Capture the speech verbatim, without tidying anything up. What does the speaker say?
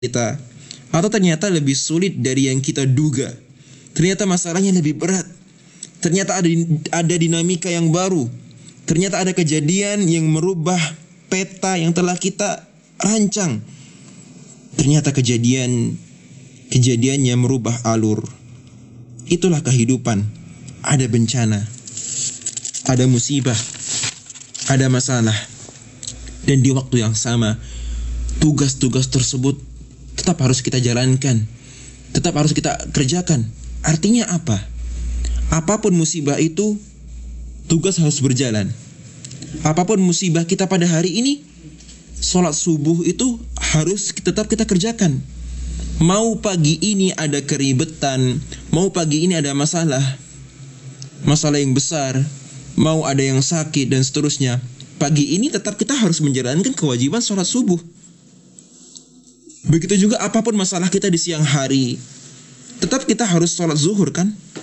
kita, atau ternyata lebih sulit dari yang kita duga. Ternyata masalahnya lebih berat. Ternyata ada ada dinamika yang baru. Ternyata ada kejadian yang merubah peta yang telah kita rancang. Ternyata kejadian kejadiannya merubah alur. Itulah kehidupan. Ada bencana, ada musibah, ada masalah. Dan di waktu yang sama, tugas-tugas tersebut tetap harus kita jalankan, tetap harus kita kerjakan. Artinya apa? Apapun musibah itu, tugas harus berjalan. Apapun musibah kita pada hari ini, sholat subuh itu harus tetap kita kerjakan. Mau pagi ini ada keribetan, mau pagi ini ada masalah, masalah yang besar, mau ada yang sakit dan seterusnya, pagi ini tetap kita harus menjalankan kewajiban sholat subuh. Begitu juga apapun masalah kita di siang hari, tetap kita harus sholat zuhur kan?